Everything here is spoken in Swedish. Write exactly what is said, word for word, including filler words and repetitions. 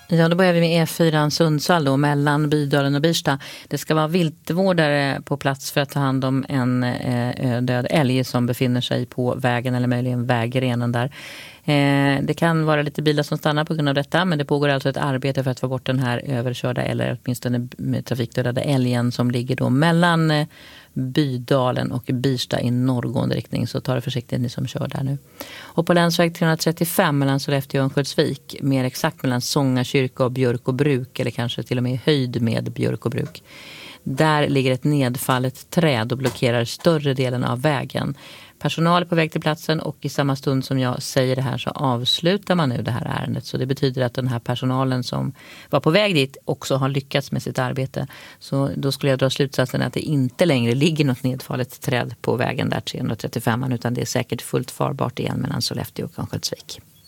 Ja, då börjar vi med E fyra Sundsvall då, mellan Bydalen och Birsta. Det ska vara viltvårdare på plats för att ta hand om en eh, död älg som befinner sig på vägen eller möjligen vägrenen där. Eh, det kan vara lite bilar som stannar på grund av detta, men det pågår alltså ett arbete för att få bort den här överkörda eller åtminstone trafikdödade älgen som ligger då mellan eh, Bydalen och Birsta i norrgående riktning, så ta det försiktigt ni som kör där nu. Och på länsväg trehundratrettiofem mellan Sollefteå och Örnsköldsvik, mer exakt mellan Sångakyrka och Björk och Bruk, eller kanske till och med i höjd med Björk och Bruk. Där ligger ett nedfallet träd och blockerar större delen av vägen. Personal är på väg till platsen och i samma stund som jag säger det här så avslutar man nu det här ärendet. Så det betyder att den här personalen som var på väg dit också har lyckats med sitt arbete. Så då skulle jag dra slutsatsen att det inte längre ligger något nedfallet träd på vägen där trehundratrettiofem, utan det är säkert fullt farbart igen mellan Sollefteå och Örnsköldsvik.